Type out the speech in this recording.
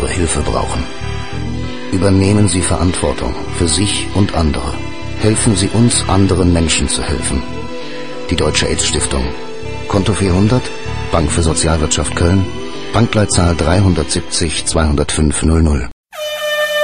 unsere Hilfe brauchen. Übernehmen Sie Verantwortung für sich und andere. Helfen Sie uns, anderen Menschen zu helfen. Die Deutsche AIDS-Stiftung. Konto 400, Bank für Sozialwirtschaft Köln, Bankleitzahl 370 205 00.